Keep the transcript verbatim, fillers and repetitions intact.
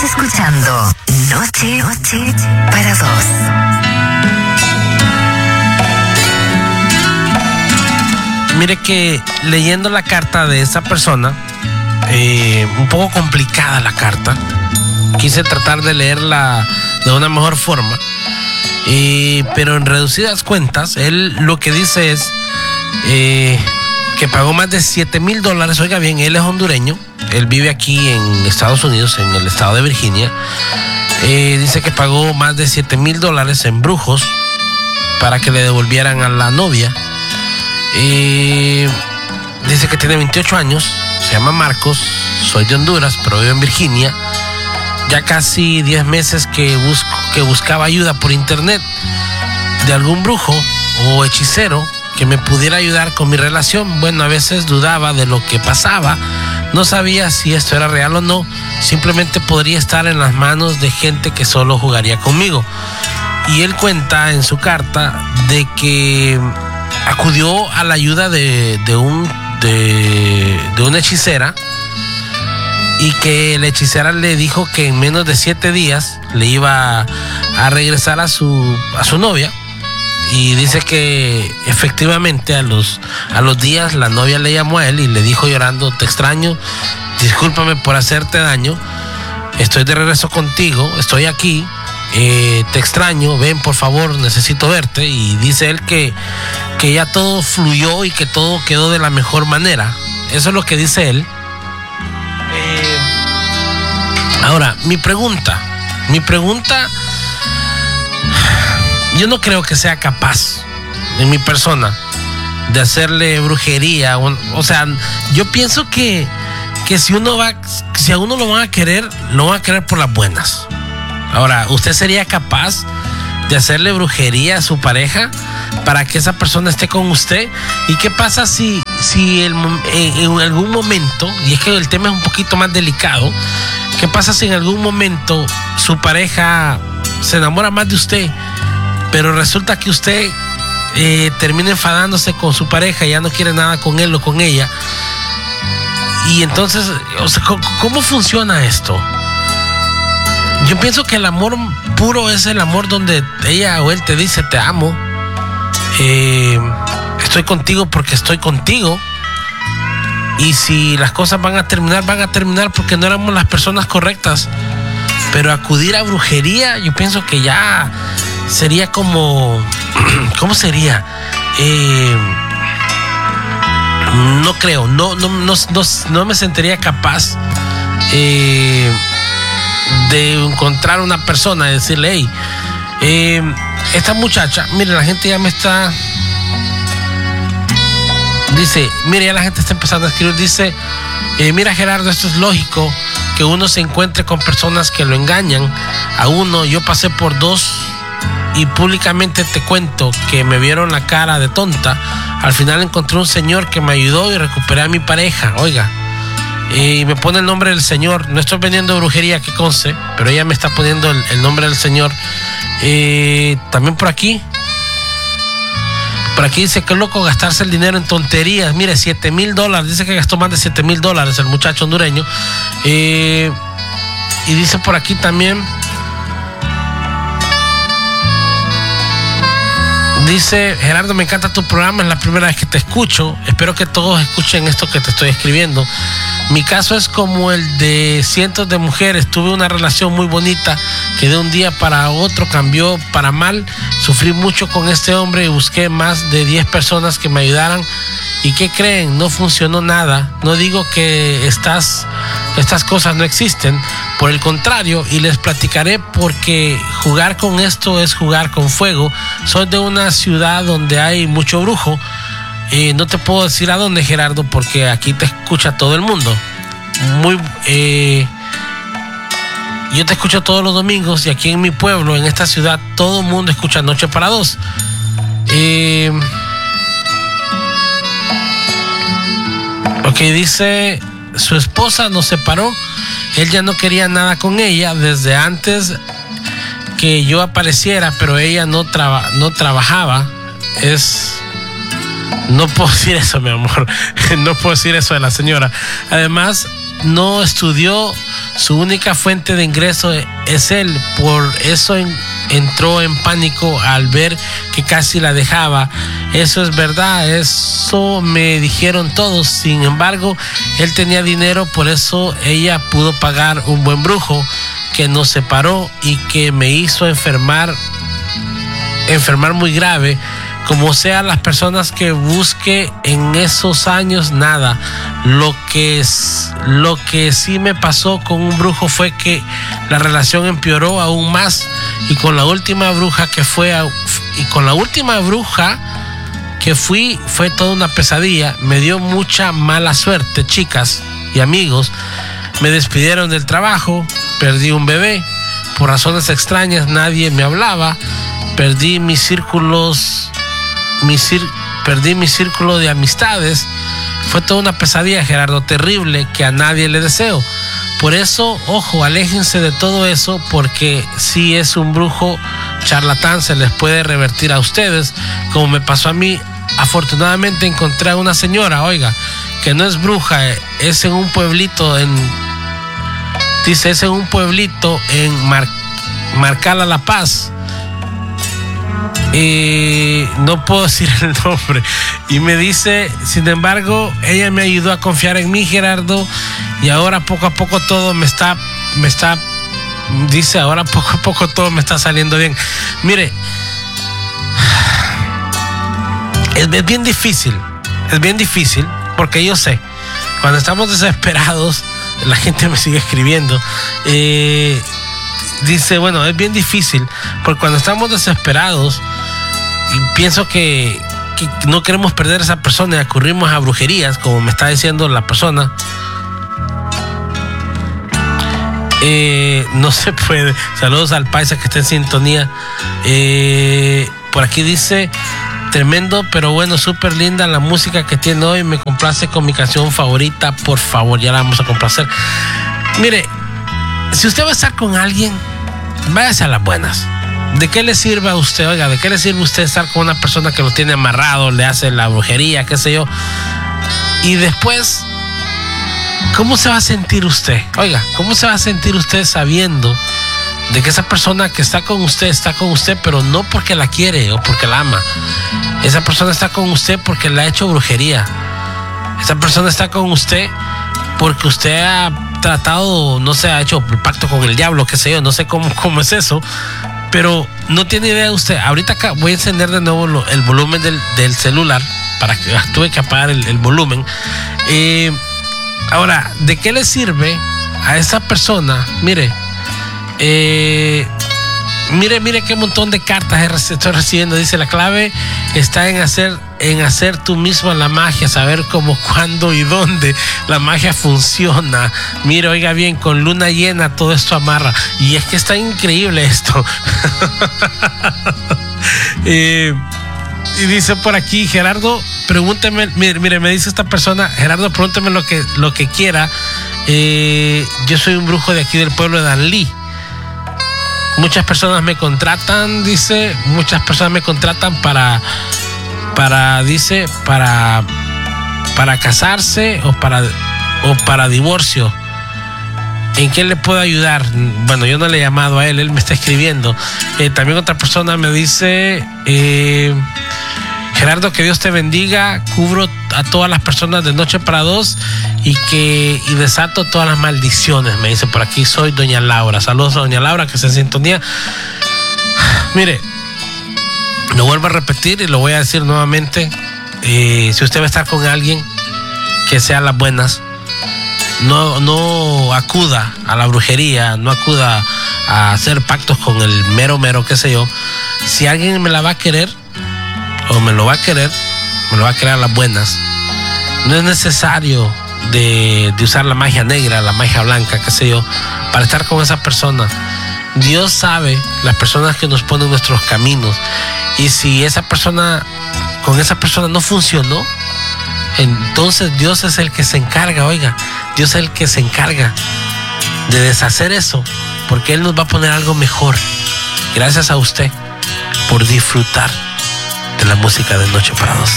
escuchando Noche, Noche para dos. Mire que leyendo la carta de esa persona, eh, un poco complicada la carta, quise tratar de leerla de una mejor forma, eh, pero en reducidas cuentas, él lo que dice es eh, que pagó más de siete mil dólares. Oiga bien, él es hondureño, él vive aquí en Estados Unidos, en el estado de Virginia. Eh, dice que pagó más de siete mil dólares en brujos para que le devolvieran a la novia. Eh, dice que tiene veintiocho años, se llama Marcos, soy de Honduras, pero vivo en Virginia. Ya casi diez meses que, busco, que buscaba ayuda por internet de algún brujo o hechicero que me pudiera ayudar con mi relación. Bueno, a veces dudaba de lo que pasaba, no sabía si esto era real o no, simplemente podría estar en las manos de gente que solo jugaría conmigo. Y él cuenta en su carta de que acudió a la ayuda de, de, un, de, de una hechicera, y que la hechicera le dijo que en menos de siete días le iba a regresar a su, a su novia. Y dice que efectivamente a los, a los días la novia le llamó a él y le dijo llorando: te extraño, discúlpame por hacerte daño, estoy de regreso contigo, estoy aquí, eh, te extraño, ven por favor, necesito verte. Y dice él que, que ya todo fluyó y que todo quedó de la mejor manera. Eso es lo que dice él. Eh, ahora, mi pregunta, mi pregunta, yo no creo que sea capaz, en mi persona, de hacerle brujería. O, o sea, yo pienso que, que si uno va, si a uno lo van a querer, lo van a querer por las buenas. Ahora, ¿usted sería capaz de hacerle brujería a su pareja para que esa persona esté con usted? ¿Y qué pasa si, si el, en, en algún momento, y es que el tema es un poquito más delicado, qué pasa si en algún momento su pareja se enamora más de usted, pero resulta que usted eh, termina enfadándose con su pareja y ya no quiere nada con él o con ella? Y entonces, o sea, ¿cómo, cómo funciona esto? Yo pienso que el amor puro es el amor donde ella o él te dice: te amo, eh, estoy contigo porque estoy contigo. Y si las cosas van a terminar, van a terminar porque no éramos las personas correctas. Pero acudir a brujería, yo pienso que ya sería como, ¿cómo sería? Eh, no creo, no, no, no, no, no me sentiría capaz eh, de encontrar una persona y decirle: hey, eh, esta muchacha, mire, la gente ya me está, dice, mire, ya la gente está empezando a escribir, dice, eh, mira Gerardo, esto es lógico, que uno se encuentre con personas que lo engañan a uno. Yo pasé por dos y públicamente te cuento que me vieron la cara de tonta. Al final encontré un señor que me ayudó y recuperé a mi pareja. Oiga, y me pone el nombre del señor. No estoy vendiendo brujería, que conste, pero ella me está poniendo el, el nombre del señor. Eh, también por aquí Por aquí dice: qué loco gastarse el dinero en tonterías. Mire, siete mil dólares. Dice que gastó más de siete mil dólares el muchacho hondureño. Eh, y dice por aquí también, dice: Gerardo, me encanta tu programa, es la primera vez que te escucho. Espero que todos escuchen esto que te estoy escribiendo. Mi caso es como el de cientos de mujeres. Tuve una relación muy bonita que de un día para otro cambió para mal. Sufrí mucho con este hombre y busqué más de diez personas que me ayudaran. ¿Y qué creen? No funcionó nada. No digo que estas, estas cosas no existen, por el contrario, y les platicaré porque jugar con esto es jugar con fuego. Soy de una ciudad donde hay mucho brujo. Eh, no te puedo decir a dónde, Gerardo, porque aquí te escucha todo el mundo. Muy, eh, yo te escucho todos los domingos, y aquí en mi pueblo, en esta ciudad, todo el mundo escucha Noche para Dos. Eh, ok, dice: su esposa nos separó. Él ya no quería nada con ella desde antes que yo apareciera, pero ella no, traba, no trabajaba. Es... No puedo decir eso, mi amor. No puedo decir eso de la señora. Además, no estudió, su única fuente de ingreso es él, por eso en, entró en pánico al ver que casi la dejaba. Eso es verdad, eso me dijeron todos. Sin embargo, él tenía dinero, por eso ella pudo pagar un buen brujo que nos separó y que me hizo enfermar, enfermar muy grave. Como sea, las personas que busqué en esos años, nada. Lo que, es, lo que sí me pasó con un brujo fue que la relación empeoró aún más. Y con la última bruja que fue, a, y con la última bruja que fui, fue toda una pesadilla. Me dio mucha mala suerte, chicas y amigos. Me despidieron del trabajo, perdí un bebé. Por razones extrañas, nadie me hablaba. Perdí mis círculos... Mi cir- perdí mi círculo de amistades. Fue toda una pesadilla, Gerardo, terrible, que a nadie le deseo. Por eso, ojo, aléjense de todo eso, porque si es un brujo charlatán, se les puede revertir a ustedes, como me pasó a mí. Afortunadamente encontré a una señora, oiga, que no es bruja, es en un pueblito en, dice, es en un pueblito en Mar- Marcala, La Paz. Y no puedo decir el nombre. Y me dice, sin embargo, ella me ayudó a confiar en mí, Gerardo, y ahora poco a poco todo me está, me está, dice, ahora poco a poco todo me está saliendo bien. Mire, es, es bien difícil, es bien difícil, porque yo sé, cuando estamos desesperados, la gente me sigue escribiendo, eh, dice, bueno, es bien difícil, porque cuando estamos desesperados, y pienso que, que no queremos perder a esa persona y acurrimos a brujerías, como me está diciendo la persona, eh, no se puede. Saludos al paisa que está en sintonía. Eh, por aquí dice, tremendo, pero bueno, súper linda la música que tiene hoy, me complace con mi canción favorita, por favor, ya la vamos a complacer. Mire, si usted va a estar con alguien, váyase a las buenas. ¿De qué le sirve a usted? Oiga, ¿de qué le sirve a usted estar con una persona que lo tiene amarrado, le hace la brujería, qué sé yo? Y después, ¿cómo se va a sentir usted? Oiga, ¿cómo se va a sentir usted sabiendo de que esa persona que está con usted, está con usted, pero no porque la quiere o porque la ama? Esa persona está con usted porque le ha hecho brujería. Esa persona está con usted porque usted ha tratado, no sé, ha hecho pacto con el diablo, qué sé yo, no sé cómo, cómo es eso, pero no tiene idea usted. Ahorita acá voy a encender de nuevo lo, el volumen del, del celular, para que tuve que apagar el, el volumen. Eh, ahora, ¿de qué le sirve a esa persona? Mire, eh, mire, mire qué montón de cartas estoy recibiendo. Dice, la clave está en hacer, en hacer tú mismo la magia, saber cómo, cuándo y dónde la magia funciona. Mire, oiga bien, con luna llena todo esto amarra. Y es que está increíble esto. eh, y dice por aquí, Gerardo, pregúnteme, mire, mire, me dice esta persona, Gerardo, pregúnteme lo que, lo que quiera. Eh, yo soy un brujo de aquí del pueblo de Danlí. Muchas personas me contratan, dice, muchas personas me contratan para, para, dice, para, para casarse o para, o para divorcio. ¿En qué le puedo ayudar? Bueno, yo no le he llamado a él, él me está escribiendo. Eh, también otra persona me dice, eh, Gerardo, que Dios te bendiga, cubro a todas las personas de Noche para Dos y que y desato todas las maldiciones, me dice por aquí. Soy doña Laura. Saludos a doña Laura que está en sintonía. Mire, lo vuelvo a repetir y lo voy a decir nuevamente. Eh, si usted va a estar con alguien, que sea las buenas. No, no acuda a la brujería, no acuda a hacer pactos con el mero mero, qué sé yo. Si alguien me la va a querer o me lo va a querer, me lo va a querer a las buenas. No es necesario de, de usar la magia negra, la magia blanca, qué sé yo, para estar con esa persona. Dios sabe las personas que nos ponen en nuestros caminos. Y si esa persona, con esa persona no funcionó, entonces Dios es el que se encarga, oiga, Dios es el que se encarga de deshacer eso, porque Él nos va a poner algo mejor. Gracias a usted por disfrutar de la música de Noche para Dos.